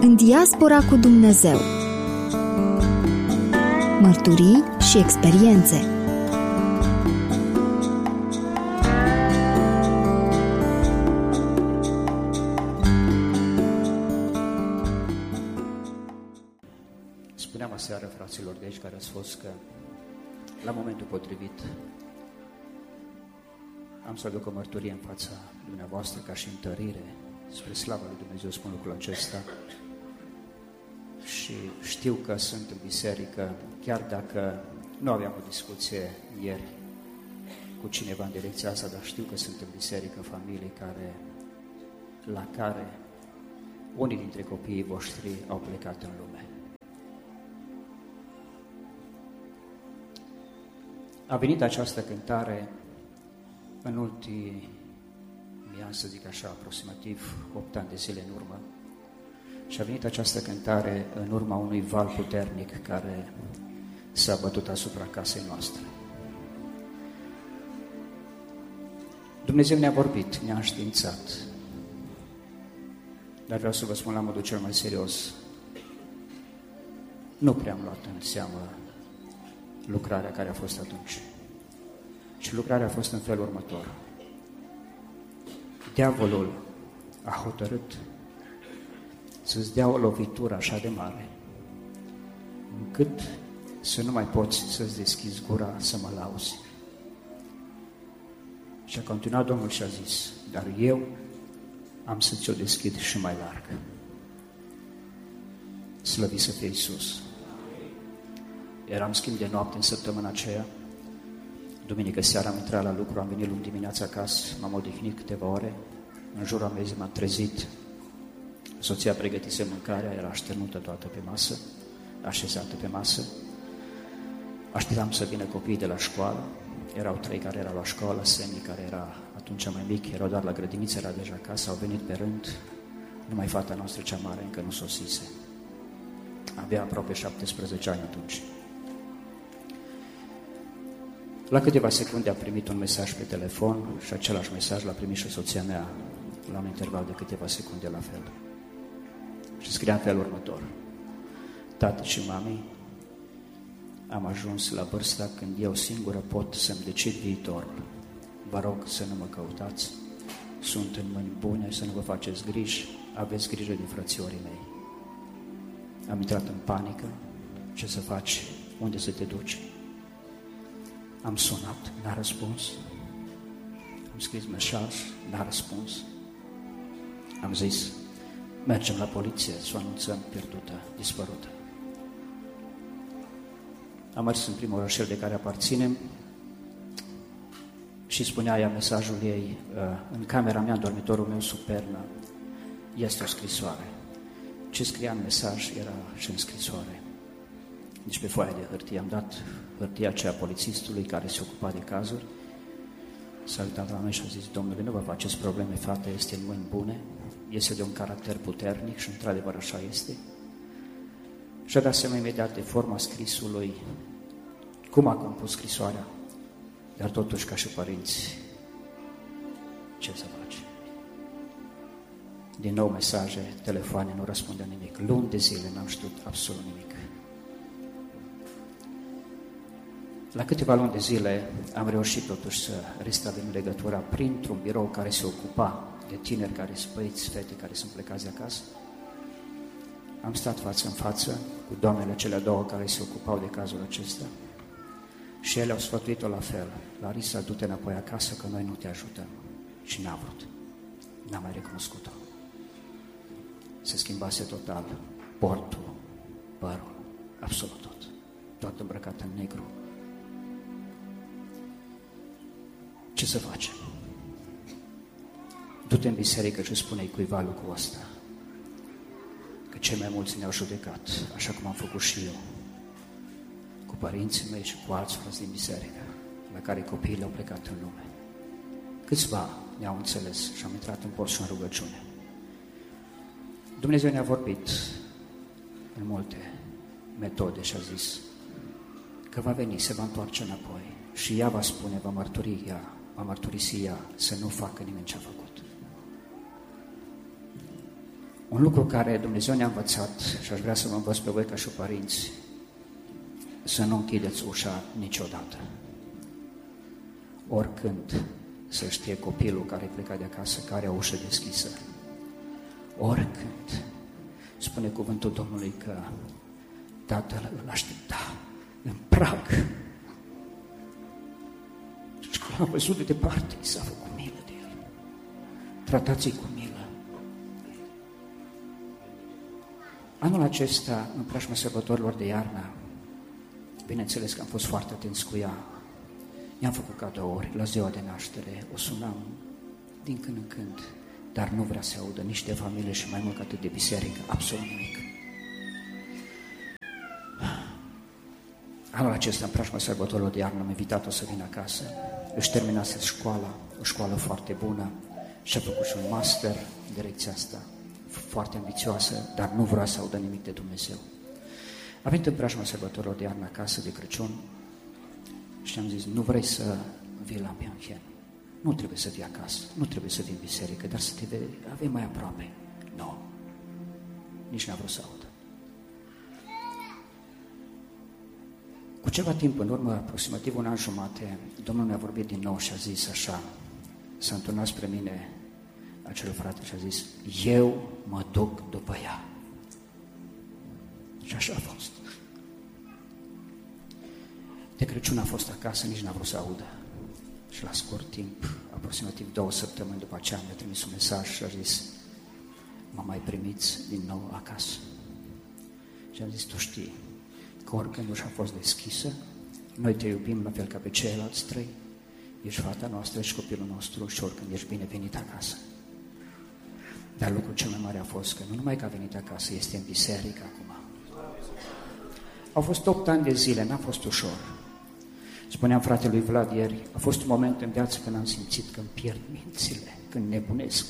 În diaspora cu Dumnezeu. Mărturii și experiențe. Spuneam aseară fraților de aici care ați fost că la momentul potrivit am să aduc o mărturie în fața dumneavoastră ca și întărire. Spre slava lui Dumnezeu spun lucrul acesta. Și știu că sunt în biserică, chiar dacă nu aveam o discuție ieri cu cineva în direcția asta, dar știu că sunt în biserică familii la care unii dintre copiii voștri au plecat în lume. A venit această cântare în ultimii ani, să zic așa, aproximativ 8 ani de zile în urmă. Și a venit această cântare în urma unui val puternic care s-a bătut asupra casei noastre. Dumnezeu ne-a vorbit, ne-a înștiințat. Dar vreau să vă spun la modul cel mai serios, nu prea am luat în seamă lucrarea care a fost atunci. Și lucrarea a fost în felul următor. Diavolul a hotărât să-ți dea o lovitură așa de mare, încât să nu mai poți să-ți deschizi gura să mă lauzi. Și a continuat Domnul și a zis, dar eu am să ți-o deschid și mai larg. Slăvit să fie Iisus. Eram schimb de noapte în săptămâna aceea. Duminică seara am intrat la lucru, am venit luni dimineața acasă, m-am odihnit câteva ore. În jurul amiezii m-am trezit. Soția pregătise mâncarea, era așternută toată pe masă, așezată pe masă. Așteptam să vină copiii de la școală. Erau 3 care erau la școală, Semi, care era atunci mai mic, erau doar la grădiniță, era deja acasă, au venit pe rând. Numai fata noastră cea mare încă nu sosise. Avea aproape 17 ani atunci. La câteva secunde a primit un mesaj pe telefon și același mesaj l-a primit și soția mea la un interval de câteva secunde la fel. Și scria în felul următor. Tată și mami, am ajuns la vârsta când eu singură pot să-mi decid viitorul. Vă rog să nu mă căutați. Sunt în mâini bune, să nu vă faceți griji. Aveți grijă de frățiorii mei. Am intrat în panică. Ce să faci? Unde să te duci? Am sunat, n-a răspuns. Am scris mesaj, n-a răspuns. Am zis, mergem la poliție, să o anunțăm pierdută, dispărută. Am mers în primul orășel de care aparținem și spunea ea mesajul ei, în camera mea, în dormitorul meu sub pernă, este o scrisoare. Ce scria în mesaj era și în scrisoare. Deci pe foaia de hârtie am dat hârtia aceea polițistului care se ocupa de cazuri. S-a uitat la noi și a zis, domnule, nu vă faceți probleme, fata este în mâini bune, este de un caracter puternic și într-adevăr așa este. Și a dat seama imediat de forma scrisului, cum a compus scrisoarea, dar totuși ca și părinți, ce să faci? Din nou mesaje, telefoane, nu răspundea nimic. Luni de zile n-am știut absolut nimic. La câteva luni de zile am reușit totuși să restabilim legătura printr-un birou care se ocupa de tineri care sunt băieți, fete care sunt plecați de acasă. Am stat față în față cu doamnele cele două care se ocupau de cazul acesta și ele au sfătuit-o la fel. Larisa, du-te înapoi acasă că noi nu te ajutăm. Și n-a vrut. N-a mai recunoscut-o. Se schimbase total portul, părul, absolut tot. Tot îmbrăcat în negru. Ce să facem? Du-te în biserică și spune-i cuiva lucrul ăsta. Că cei mai mulți ne-au judecat, așa cum am făcut și eu. Cu părinții mei și cu alți frați din biserică, la care copiii le-au plecat în lume. Câțiva ne-au înțeles și am intrat în post și în rugăciune. Dumnezeu ne-a vorbit în multe metode și a zis că va veni, se va întoarce înapoi și ea va spune, va mărturisi ea să nu facă nimeni ce a făcut. Un lucru care Dumnezeu ne-a învățat și aș vrea să vă învăț pe voi ca și părinți, să nu închideți ușa niciodată. Oricând să știe copilul care pleca de acasă, că are o ușă deschisă. Oricând. Spune cuvântul Domnului că tatăl îl aștepta în prag. Și când l-a văzut de departe, i s-a făcut milă de el. Tratați-i cu milă. Anul acesta, în preajma sărbătorilor de iarnă, bineînțeles că am fost foarte atenți cu ea. I-am făcut cadouri la ziua de naștere, o sunam din când în când, dar nu vrea să audă nici de familie și mai mult atât de biserică, absolut nimic. Anul acesta, în preajma sărbătorilor de iarnă, am invitat-o să vină acasă. Își terminase școala, o școală foarte bună și a făcut și un master în direcția asta, foarte ambițioasă, dar nu vrea să audă nimic de Dumnezeu. A venit în preajma sărbătorilor de iarnă acasă de Crăciun și am zis, nu vrei să vii la Mianchen? Nu trebuie să vii acasă, nu trebuie să vii în biserică, dar să te avem mai aproape. Nu, nici n-a vrut să audă. Cu ceva timp în urmă, aproximativ un an jumate, Domnul mi-a vorbit din nou și a zis așa, s-a întâlnit spre mine acel frate și a zis, eu mă duc după ea. Și așa a fost. De Crăciun a fost acasă, nici n-a vrut să audă. Și la scurt timp, aproximativ 2 săptămâni după aceea, mi-a trimis un mesaj și a zis, mă mai primiți din nou acasă? Și am zis, tu știi că oricând ușa a fost deschisă, noi te iubim la fel ca pe ceilalți 3, ești fata noastră și copilul nostru și oricând ești binevenit acasă. Dar lucrul cel mai mare a fost că nu numai că a venit acasă, este în biserică acum. Au fost 8 ani de zile, n-a fost ușor. Spuneam fratelui Vlad ieri, a fost un moment în viață când am simțit că îmi pierd mințile, când nebunesc.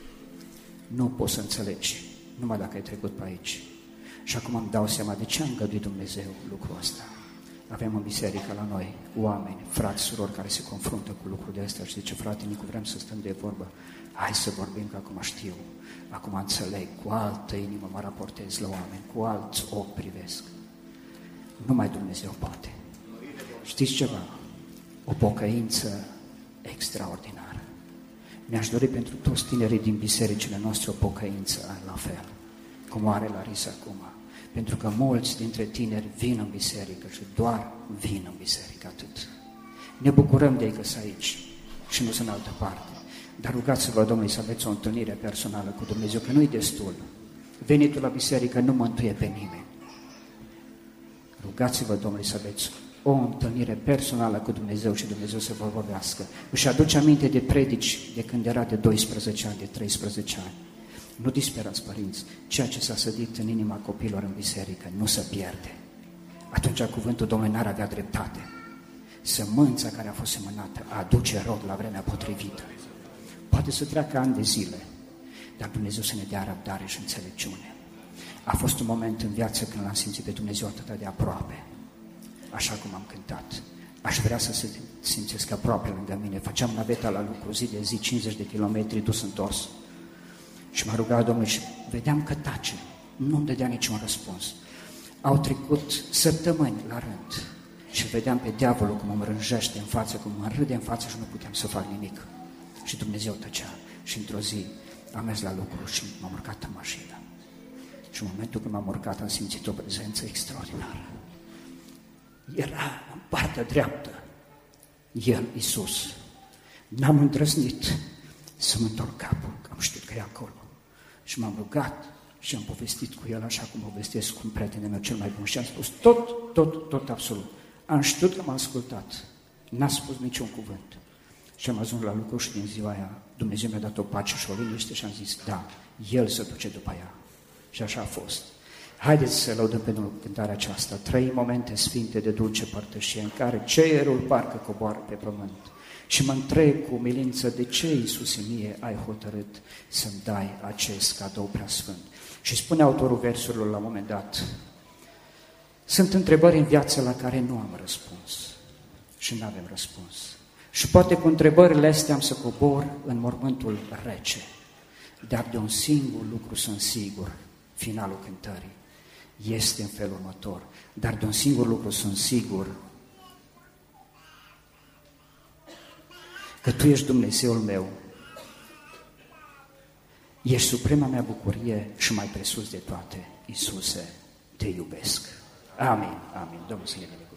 Nu poți să înțelegi, numai dacă ai trecut pe aici. Și acum îmi dau seama de ce a îngăduit Dumnezeu lucrul ăsta. Avem în biserică la noi oameni, frați, surori care se confruntă cu lucrul de astea și zice, frate Nicu, vrem să stăm de vorbă. Hai să vorbim că acum știu, acum înțeleg, cu altă inimă mă raportez la oameni, cu alți ochi privesc. Numai Dumnezeu poate. Știți ceva? O pocăință extraordinară. Mi-aș dori pentru toți tinerii din bisericile noastre o pocăință la fel, cum are Larisa acum. Pentru că mulți dintre tineri vin în biserică și doar vin în biserică, atât. Ne bucurăm de ei că sunt aici și nu sunt în altă parte. Dar rugați-vă, Domnului, să aveți o întâlnire personală cu Dumnezeu, că nu-i destul. Venitul la biserică nu mântuie pe nimeni. Rugați-vă, Domnului, să aveți o întâlnire personală cu Dumnezeu și Dumnezeu să vă vorbească. Își aduce aminte de predici de când era de 12 ani, de 13 ani. Nu disperați, părinți, ceea ce s-a sădit în inima copiilor în biserică nu se pierde. Atunci cuvântul Domnului n-ar avea dreptate. Sămânța care a fost semănată aduce rod la vremea potrivită. Poate să treacă ani de zile, dar Dumnezeu să ne dea răbdare și înțelepciune. A fost un moment în viață când l-am simțit pe Dumnezeu atât de aproape, așa cum am cântat. Aș vrea să se simțesc aproape lângă mine. Făceam naveta la lucru zi de zi, 50 de kilometri, dus întors. Și m-a rugat Domnul și vedeam că tace. Nu-mi dădea niciun răspuns. Au trecut săptămâni la rând și vedeam pe diavolul cum mă rânjește în față, cum mă râde în față și nu puteam să fac nimic. Și Dumnezeu tăcea. Și într-o zi am mers la lucru și m-am urcat în mașină. Și în momentul când m-am urcat am simțit o prezență extraordinară. Era în partea dreaptă El, Iisus. N-am îndrăznit să-mi întorc capul, că am știut că e acolo. Și m-am rugat și am povestit cu El așa cum povestesc cu un prietenul meu cel mai bun. Și am spus tot absolut. Am știut că m-a ascultat. N-a spus niciun cuvânt. Și am ajuns la lucru și din ziua aia Dumnezeu mi-a dat o pace și o liniște și am zis, da, El se duce după ea. Și așa a fost. Haideți să lăudăm pe Domnul cântarea aceasta. 3 momente sfinte de dulce părtășie în care cerul parcă coboară pe pământ. Și mă întreb cu umilință de ce, Iisuse mie, ai hotărât să-mi dai acest cadou preasfânt. Și spune autorul versurilor la un moment dat, sunt întrebări în viață la care nu am răspuns și nu avem răspuns. Și poate cu întrebările astea am să cobor în mormântul rece. Dar de un singur lucru sunt sigur, finalul cântării este în felul următor. Dar de un singur lucru sunt sigur, că Tu ești Dumnezeul meu, ești suprema mea bucurie și mai presus de toate, Iisuse, Te iubesc. Amin, amin. Domnul să ne binecuvânteze.